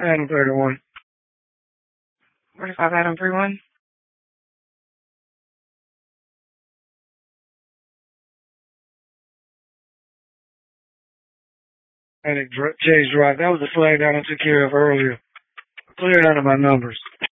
Adam 31. 45 Adam 31. I think Chase Drive. That was the flag that I took care of earlier. Cleared out of my numbers.